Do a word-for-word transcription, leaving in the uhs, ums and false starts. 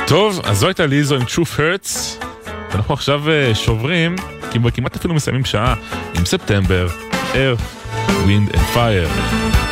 טוב, אז זו הייתה ליזו עם Truth Hurts, ואנחנו עכשיו שוברים, כמעט אפילו מסיימים שעה, עם ספטמבר, Earth, Wind and Fire.